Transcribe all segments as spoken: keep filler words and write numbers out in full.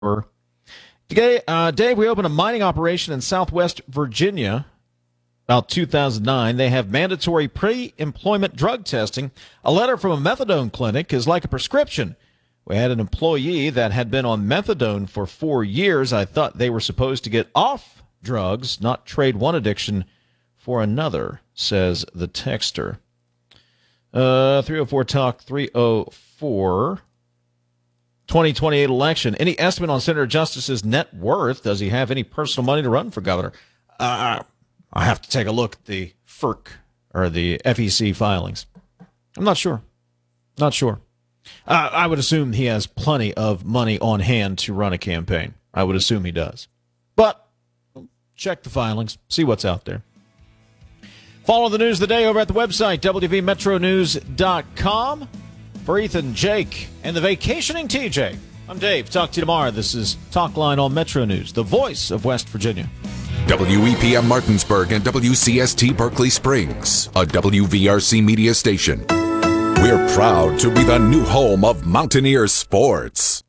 Today, uh, Dave, we opened a mining operation in Southwest Virginia about two thousand nine. They have mandatory pre-employment drug testing. A letter from a methadone clinic is like a prescription. We had an employee that had been on methadone for four years. I thought they were supposed to get off drugs, not trade one addiction for another, says the texter. Uh, three oh four Talk, three oh four. twenty twenty-eight election. Any estimate on Senator Justice's net worth? Does he have any personal money to run for governor? Uh, I have to take a look at the F E R C or the F E C filings. I'm not sure. Not sure. Uh, I would assume he has plenty of money on hand to run a campaign. I would assume he does. But check the filings, see what's out there. Follow the news of the day over at the website, W V Metro News dot com. For Ethan, Jake, and the vacationing T J, I'm Dave. Talk to you tomorrow. This is Talk Line on Metro News, the voice of West Virginia. W E P M Martinsburg and W C S T Berkeley Springs, a W V R C media station. We're proud to be the new home of Mountaineer sports.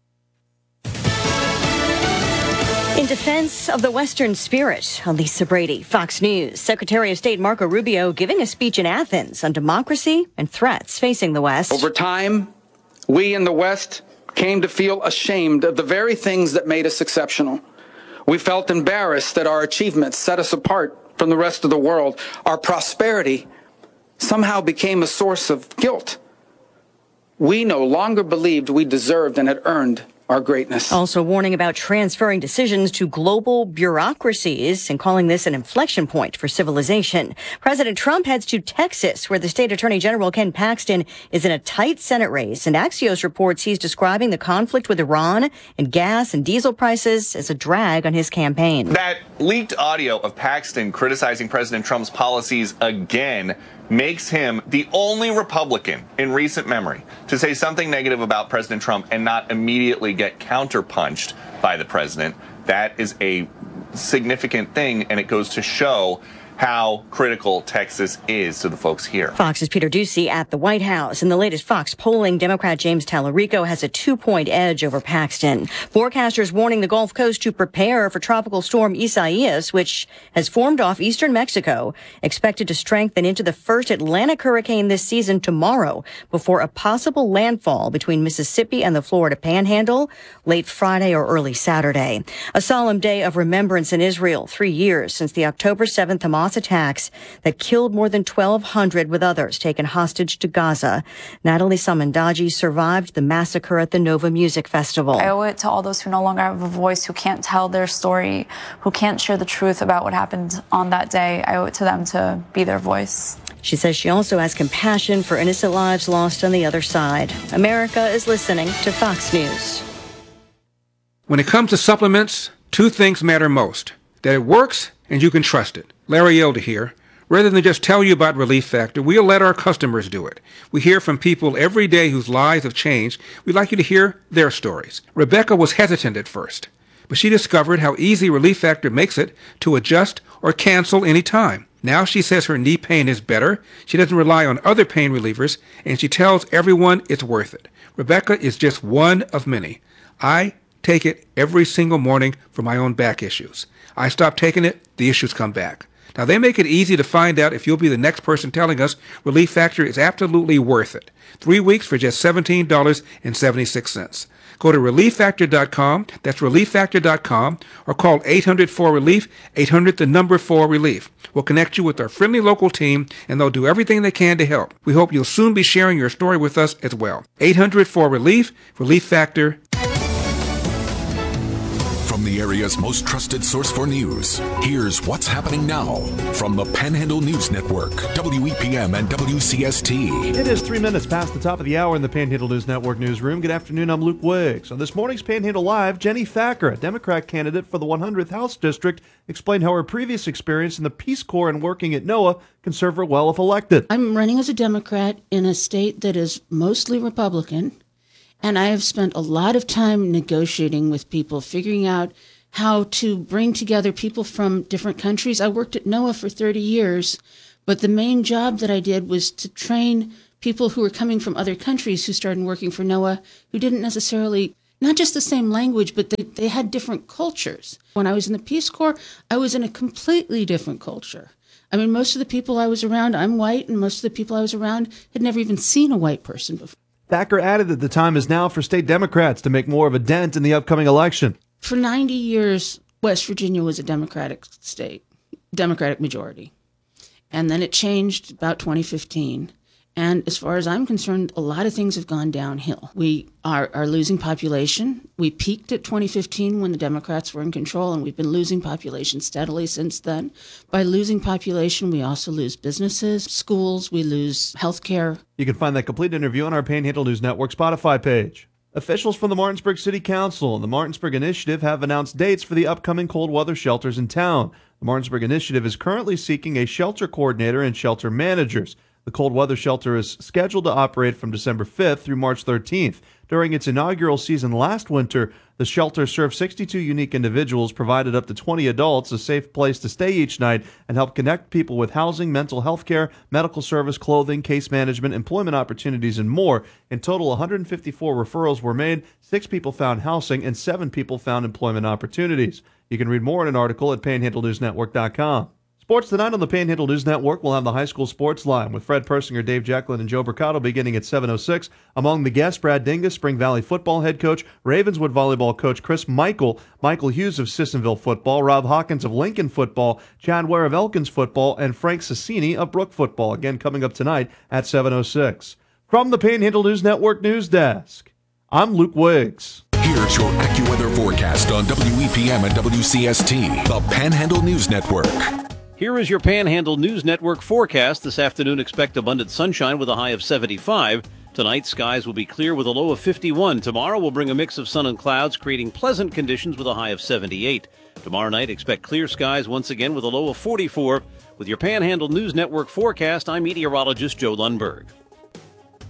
In defense of the Western spirit, Elisa Brady, Fox News. Secretary of State Marco Rubio giving a speech in Athens on democracy and threats facing the West. Over time, we in the West came to feel ashamed of the very things that made us exceptional. We felt embarrassed that our achievements set us apart from the rest of the world. Our prosperity somehow became a source of guilt. We no longer believed we deserved and had earned our greatness. Also warning about transferring decisions to global bureaucracies and calling this an inflection point for civilization. President Trump heads to Texas, where the state attorney general Ken Paxton is in a tight Senate race. And Axios reports he's describing the conflict with Iran and gas and diesel prices as a drag on his campaign. That leaked audio of Paxton criticizing President Trump's policies again makes him the only Republican in recent memory to say something negative about President Trump and not immediately get counterpunched by the president. That is a significant thing, and it goes to show how critical Texas is to the folks here. Fox's Peter Doocy at the White House. In the latest Fox polling, Democrat James Tallarico has a two-point edge over Paxton. Forecasters warning the Gulf Coast to prepare for Tropical Storm Isaias, which has formed off eastern Mexico, expected to strengthen into the first Atlantic hurricane this season tomorrow before a possible landfall between Mississippi and the Florida Panhandle late Friday or early Saturday. A solemn day of remembrance in Israel, three years since the October seventh Hamas attacks that killed more than twelve hundred, with others taken hostage to Gaza. Natalie Samandaji survived the massacre at the Nova Music Festival. I owe it to all those who no longer have a voice, who can't tell their story, who can't share the truth about what happened on that day. I owe it to them to be their voice. She says she also has compassion for innocent lives lost on the other side. America is listening to Fox News. When it comes to supplements, two things matter most: that it works and you can trust it. Larry Elder here. Rather than just tell you about Relief Factor, we'll let our customers do it. We hear from people every day whose lives have changed. We'd like you to hear their stories. Rebecca was hesitant at first, but she discovered how easy Relief Factor makes it to adjust or cancel any time. Now she says her knee pain is better, she doesn't rely on other pain relievers, and she tells everyone it's worth it. Rebecca is just one of many. I take it every single morning for my own back issues. I stop taking it, the issues come back. Now, they make it easy to find out if you'll be the next person telling us Relief Factor is absolutely worth it. Three weeks for just seventeen dollars and seventy-six cents. Go to relief factor dot com, that's relief factor dot com, or call eight hundred four relief, eight hundred the number four relief. We'll connect you with our friendly local team, and they'll do everything they can to help. We hope you'll soon be sharing your story with us as well. eight hundred four relief, Relief Factor. From the area's most trusted source for news, here's what's happening now from the Panhandle News Network, W E P M and W C S T. It is three minutes past the top of the hour in the Panhandle News Network newsroom. Good afternoon, I'm Luke Wiggs. On this morning's Panhandle Live, Jenny Thacker, a Democrat candidate for the one hundredth House District, explained how her previous experience in the Peace Corps and working at NOAA can serve her well if elected. I'm running as a Democrat in a state that is mostly Republican. And I have spent a lot of time negotiating with people, figuring out how to bring together people from different countries. I worked at NOAA for thirty years, but the main job that I did was to train people who were coming from other countries who started working for NOAA, who didn't necessarily not just the same language, but they, they had different cultures. When I was in the Peace Corps, I was in a completely different culture. I mean, most of the people I was around, I'm white, and most of the people I was around had never even seen a white person before. Thacker added that the time is now for state Democrats to make more of a dent in the upcoming election. For ninety years, West Virginia was a Democratic state, Democratic majority. And then it changed about twenty fifteen. And as far as I'm concerned, a lot of things have gone downhill. We are, are losing population. We peaked at twenty fifteen when the Democrats were in control, and we've been losing population steadily since then. By losing population, we also lose businesses, schools, we lose health care. You can find that complete interview on our Panhandle News Network Spotify page. Officials from the Martinsburg City Council and the Martinsburg Initiative have announced dates for the upcoming cold weather shelters in town. The Martinsburg Initiative is currently seeking a shelter coordinator and shelter managers. The cold weather shelter is scheduled to operate from December fifth through March thirteenth. During its inaugural season last winter, the shelter served sixty-two unique individuals, provided up to twenty adults a safe place to stay each night, and helped connect people with housing, mental health care, medical service, clothing, case management, employment opportunities, and more. In total, one hundred fifty-four referrals were made, six people found housing, and seven people found employment opportunities. You can read more in an article at panhandle news network dot com. Sports tonight on the Panhandle News Network will have the high school sports line with Fred Persinger, Dave Jacklin, and Joe Mercado beginning at seven oh six. Among the guests, Brad Dingus, Spring Valley football head coach, Ravenswood volleyball coach Chris Michael, Michael Hughes of Sissonville football, Rob Hawkins of Lincoln football, Chad Ware of Elkins football, and Frank Sassini of Brook football. Again, coming up tonight at seven oh six. From the Panhandle News Network News Desk, I'm Luke Wiggs. Here's your AccuWeather forecast on W E P M and W C S T, the Panhandle News Network. Here is your Panhandle News Network forecast. This afternoon, expect abundant sunshine with a high of seventy-five. Tonight, skies will be clear with a low of fifty-one. Tomorrow will bring a mix of sun and clouds, creating pleasant conditions with a high of seventy-eight. Tomorrow night, expect clear skies once again with a low of forty-four. With your Panhandle News Network forecast, I'm meteorologist Joe Lundberg.